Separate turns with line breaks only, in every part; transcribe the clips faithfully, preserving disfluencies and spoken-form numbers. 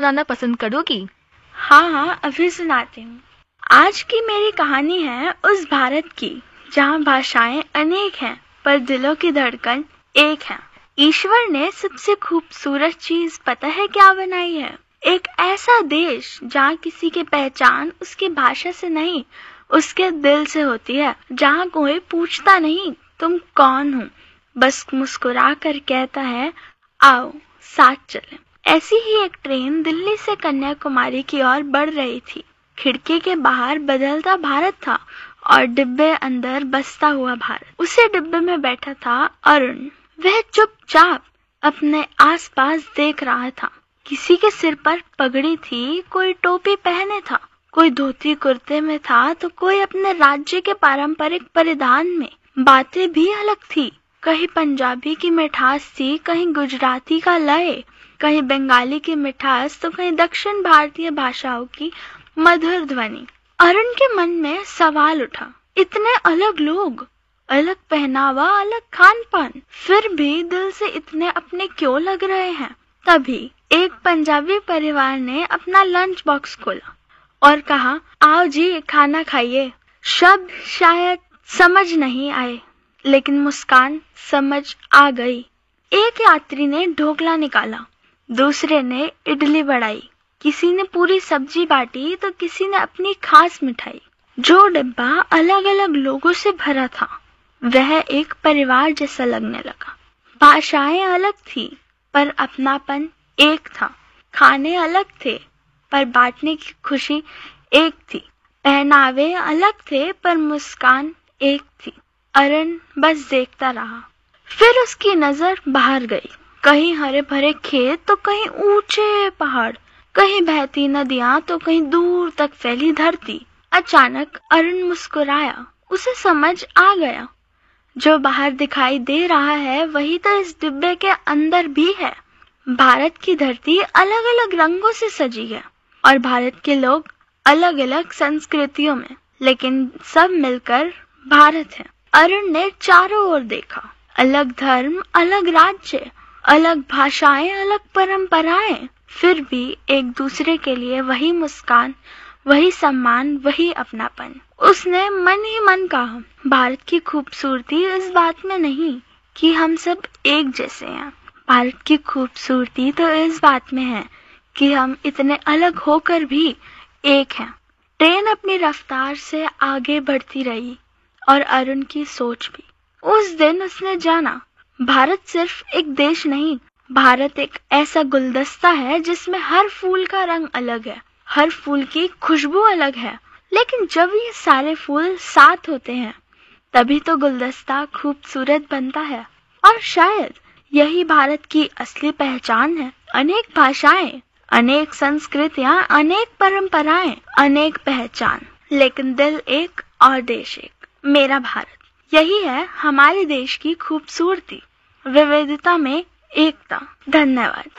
सुनाना पसंद करोगी?
हाँ हाँ अभी सुनाती हूँ। आज की मेरी कहानी है उस भारत की जहाँ भाषाएं अनेक हैं पर दिलों की धड़कन एक है। ईश्वर ने सबसे खूबसूरत चीज पता है क्या बनाई है? एक ऐसा देश जहाँ किसी की पहचान उसकी भाषा से नहीं उसके दिल से होती है, जहाँ कोई पूछता नहीं तुम कौन हो, बस मुस्कुरा कर कहता है आओ साथ चलें। ऐसी ही एक ट्रेन दिल्ली से कन्याकुमारी की ओर बढ़ रही थी। खिड़की के बाहर बदलता भारत था और डिब्बे अंदर बसता हुआ भारत। उसी डिब्बे में बैठा था अरुण। वह चुपचाप अपने आसपास देख रहा था। किसी के सिर पर पगड़ी थी, कोई टोपी पहने था, कोई धोती कुर्ते में था तो कोई अपने राज्य के पारंपरिक परिधान में। बातें भी अलग थी, कहीं पंजाबी की मिठास थी, कहीं गुजराती का लय, कहीं बंगाली की मिठास तो कहीं दक्षिण भारतीय भाषाओं की मधुर ध्वनि। अरुण के मन में सवाल उठा, इतने अलग लोग, अलग पहनावा, अलग खान पान, फिर भी दिल से इतने अपने क्यों लग रहे हैं? तभी एक पंजाबी परिवार ने अपना लंच बॉक्स खोला और कहा आओ जी खाना खाइए। शब्द शायद समझ नहीं आए लेकिन मुस्कान समझ आ गई। एक यात्री ने ढोकला निकाला, दूसरे ने इडली बढ़ाई, किसी ने पूरी सब्जी बांटी तो किसी ने अपनी खास मिठाई। जो डिब्बा अलग अलग लोगों से भरा था वह एक परिवार जैसा लगने लगा। भाषाएं अलग थी पर अपनापन एक था। खाने अलग थे पर बांटने की खुशी एक थी। पहनावे अलग थे पर मुस्कान एक थी। अरुण बस देखता रहा। फिर उसकी नजर बाहर गई। कहीं हरे भरे खेत तो कहीं ऊंचे पहाड़, कहीं बहती नदियां तो कहीं दूर तक फैली धरती। अचानक अरुण मुस्कुराया। उसे समझ आ गया, जो बाहर दिखाई दे रहा है वही तो इस डिब्बे के अंदर भी है। भारत की धरती अलग अलग रंगों से सजी है और भारत के लोग अलग अलग संस्कृतियों में, लेकिन सब मिलकर भारत है। अरुण ने चारों ओर देखा। अलग धर्म, अलग राज्य, अलग भाषाएं, अलग परंपराएं, फिर भी एक दूसरे के लिए वही मुस्कान, वही सम्मान, वही अपनापन। उसने मन ही मन कहा, भारत की खूबसूरती इस बात में नहीं कि हम सब एक जैसे हैं। भारत की खूबसूरती तो इस बात में है कि हम इतने अलग होकर भी एक हैं। ट्रेन अपनी रफ्तार से आगे बढ़ती रही और अरुण की सोच भी। उस दिन उसने जाना, भारत सिर्फ एक देश नहीं, भारत एक ऐसा गुलदस्ता है जिसमें हर फूल का रंग अलग है, हर फूल की खुशबू अलग है। लेकिन जब ये सारे फूल साथ होते हैं तभी तो गुलदस्ता खूबसूरत बनता है। और शायद यही भारत की असली पहचान है। अनेक भाषाएं, अनेक संस्कृतियां, अनेक परंपराएं, अनेक पहचान, लेकिन दिल एक और देश एक, मेरा भारत। यही है हमारे देश की खूबसूरती, विविधता में एकता। धन्यवाद।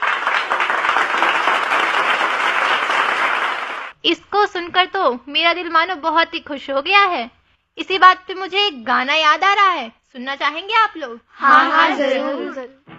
इसको सुनकर तो मेरा दिल मानो बहुत ही खुश हो गया है। इसी बात पे मुझे एक गाना याद आ रहा है, सुनना चाहेंगे आप लोग?
हाँ हाँ जरूर।